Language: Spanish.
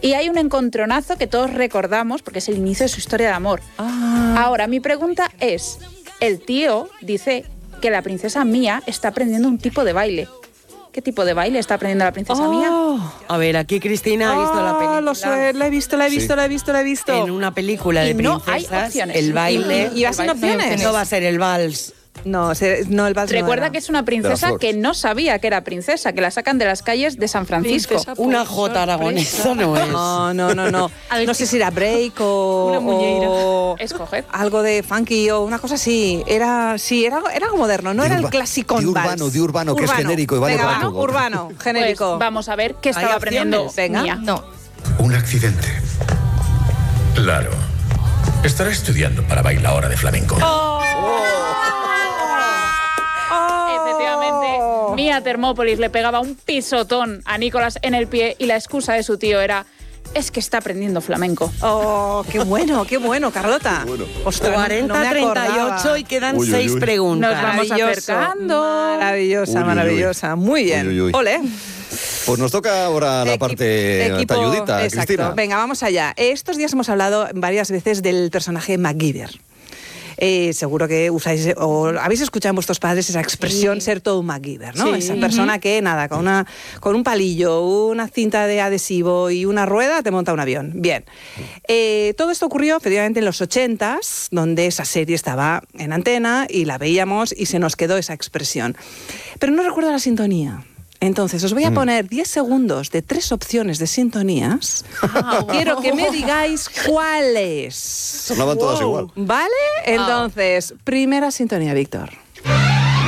Y hay un encontronazo que todos recordamos porque es el inicio de su historia de amor. Ahora, mi pregunta es, el tío dice que la princesa Mía está aprendiendo un tipo de baile. ¿Qué tipo de baile está aprendiendo la princesa Mía? A ver, aquí Cristina ha visto la película. Lo sé, la he visto. En una película de no princesas, hay opciones. el baile... ¿Y vas sin opciones? No va a ser el vals. No, el vals Recuerda no que es una princesa que no sabía que era princesa, que la sacan de las calles de San Francisco. Una jota aragonesa no es. No. No sé si era break o... Una muñeira. Escoged. Algo de funky o una cosa así. Era algo moderno, no era el clásico vals. De urbano, que es genérico y vale Venga, para va, todo. urbano, genérico. Pues vamos a ver qué estaba aprendiendo Venga. Mía. No. Un accidente. Claro. Estará estudiando para bailadora de flamenco. Efectivamente, Mía Thermopolis le pegaba un pisotón a Nicolás en el pie y la excusa de su tío era: es que está aprendiendo flamenco. Qué bueno, Carlota. Qué bueno. Ostras, 40, no me 38 acordaba. y quedan Uy, 6 uy. preguntas. Nos vamos acercando. Maravillosa. Muy bien. Uy. Ole. Pues nos toca ahora la parte talludita, exacto. Cristina. Venga, vamos allá. Estos días hemos hablado varias veces del personaje MacGyver. Seguro que usáis o habéis escuchado en vuestros padres esa expresión, ser todo un MacGyver, ¿no? Sí. Esa persona que, nada, con un palillo, una cinta de adhesivo y una rueda te monta un avión. Bien. Todo esto ocurrió efectivamente en los 80s, donde esa serie estaba en antena y la veíamos y se nos quedó esa expresión. Pero no recuerdo la sintonía. Entonces, os voy a poner 10 segundos de 3 opciones de sintonías. Quiero que me digáis cuáles. Sonaban todas igual. ¿Vale? Entonces, primera sintonía, Víctor.